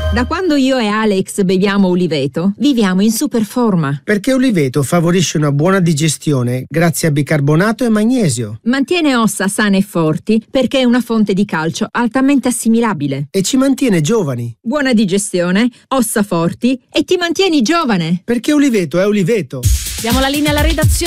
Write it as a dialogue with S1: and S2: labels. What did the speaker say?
S1: Da quando io e Alex beviamo Uliveto, viviamo in super forma.
S2: Perché Uliveto favorisce una buona digestione grazie a bicarbonato e magnesio.
S1: Mantiene ossa sane e forti perché è una fonte di calcio altamente assimilabile.
S2: E ci mantiene giovani.
S1: Buona digestione, ossa forti e ti mantieni giovane.
S2: Perché Uliveto è Uliveto.
S3: Diamo la linea alla redazione.